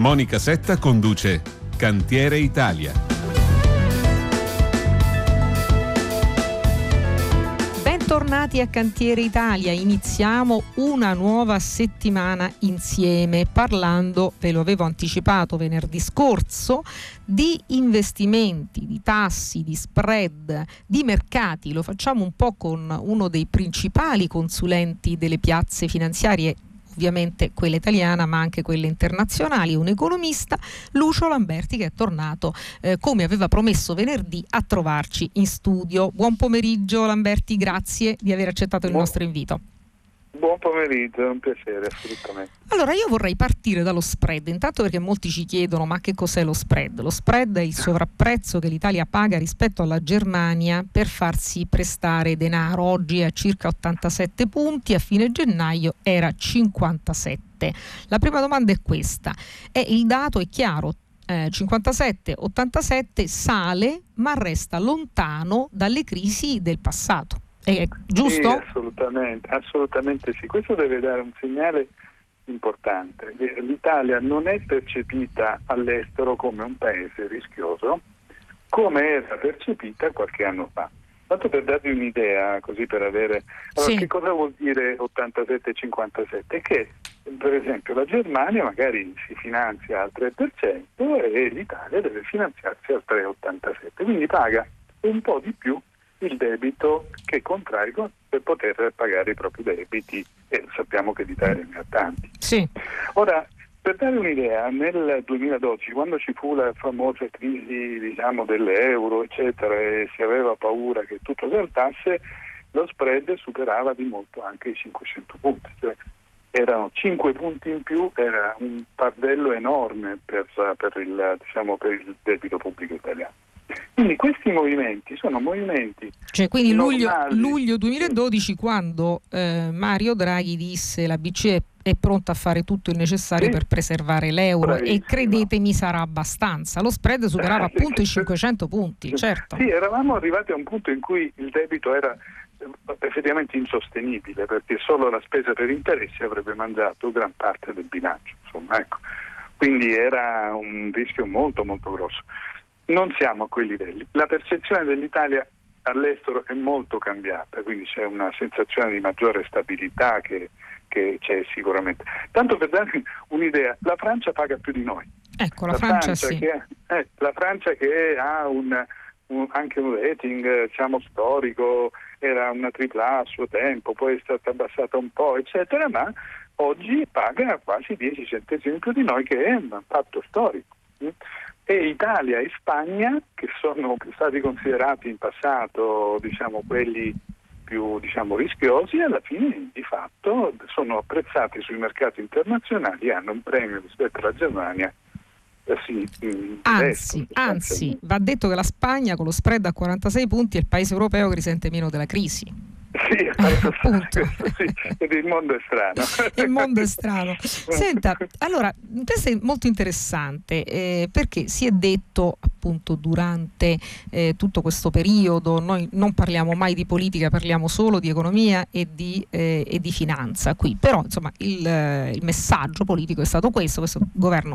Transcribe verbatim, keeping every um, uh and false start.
Monica Setta conduce Cantiere Italia. Bentornati a Cantiere Italia, iniziamo una nuova settimana insieme parlando, ve lo avevo anticipato venerdì scorso, di investimenti, di tassi, di spread, di mercati. Lo facciamo un po' con uno dei principali consulenti delle piazze finanziarie, ovviamente quella italiana ma anche quelle internazionali, un economista, Lucio Lamberti, che è tornato eh, come aveva promesso venerdì a trovarci in studio. Buon pomeriggio Lamberti, grazie di aver accettato il Buon, nostro invito. Buon pomeriggio, è un piacere assolutamente. Allora io vorrei partire dallo spread, intanto perché molti ci chiedono ma che cos'è lo spread? Lo spread è il sovrapprezzo che l'Italia paga rispetto alla Germania per farsi prestare denaro. Oggi è a circa ottantasette punti, a fine gennaio era cinquantasette. La prima domanda è questa: è il dato, è chiaro, eh, cinquantasette ottantasette sale ma resta lontano dalle crisi del passato. È giusto? Sì, assolutamente, assolutamente sì. Questo deve dare un segnale importante. L'Italia non è percepita all'estero come un paese rischioso, come era percepita qualche anno fa. Tanto per darvi un'idea, così per avere... Allora, sì. Che cosa vuol dire ottantasette cinquantasette? Che, per esempio, la Germania magari si finanzia al tre per cento e l'Italia deve finanziarsi al tre virgola ottantasette, quindi paga un po' di più il debito che contrae per poter pagare i propri debiti, e sappiamo che l'Italia ne ha tanti. Sì. Ora, per dare un'idea, nel duemiladodici, quando ci fu la famosa crisi, diciamo, dell'euro, eccetera, e si aveva paura che tutto saltasse, lo spread superava di molto anche i cinquecento punti, cioè erano cinque punti in più, era un fardello enorme per, per, il, diciamo, per il debito pubblico italiano. Quindi questi movimenti sono movimenti, cioè quindi luglio, normali. luglio duemiladodici, quando eh, Mario Draghi disse la B C E è pronta a fare tutto il necessario, sì, per preservare l'euro. Bravissima. E credetemi sarà abbastanza. Lo spread superava eh, appunto sì, i cinquecento punti, certo. Sì, eravamo arrivati a un punto in cui il debito era effettivamente insostenibile, perché solo la spesa per interessi avrebbe mangiato gran parte del bilancio, insomma, ecco. Quindi era un rischio molto molto grosso. Non siamo a quei livelli. La percezione dell'Italia all'estero è molto cambiata, quindi c'è una sensazione di maggiore stabilità che, che c'è sicuramente. Tanto per darvi un'idea, la Francia paga più di noi. Ecco, la, la Francia, Francia sì. Che, eh, la Francia che ha un, un, anche un rating, diciamo, storico, era una tripla A a suo tempo, poi è stata abbassata un po', eccetera, ma oggi paga quasi dieci centesimi più di noi, che è un fatto storico. E Italia e Spagna, che sono stati considerati in passato, diciamo, quelli più, diciamo, rischiosi, alla fine di fatto sono apprezzati sui mercati internazionali e hanno un premio rispetto alla Germania. Eh sì, anzi, resto, anzi, va detto che la Spagna con lo spread a quarantasei punti è il paese europeo che risente meno della crisi. Sì, appunto. Sì, il mondo è strano. Il mondo è strano. Senta, allora, questo è molto interessante eh, perché si è detto appunto durante eh, tutto questo periodo, noi non parliamo mai di politica, parliamo solo di economia e di, eh, e di finanza qui, però insomma il, il messaggio politico è stato questo: questo governo